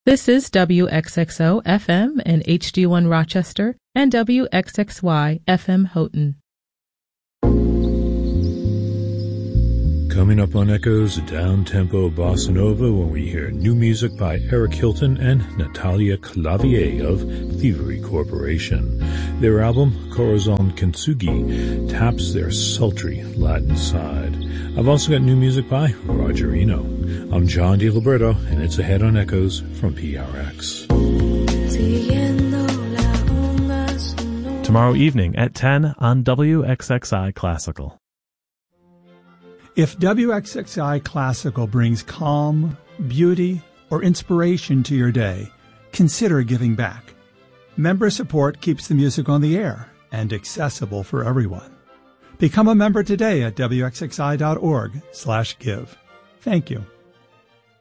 This is WXXO FM and HD1 Rochester and WXXY FM Houghton. Coming up on Echoes, down-tempo bossa nova when we hear new music by Eric Hilton and Natalia Clavier of Thievery Corporation. Their album, Corazon Kintsugi, taps their sultry Latin side. I've also got new music by Roger Eno. I'm John DiLiberto, and it's ahead on Echoes from PRX. Tomorrow evening at 10 on WXXI Classical. If WXXI Classical brings calm, beauty, or inspiration to your day, consider giving back. Member support keeps the music on the air and accessible for everyone. Become a member today at WXXI.org/give. Thank you.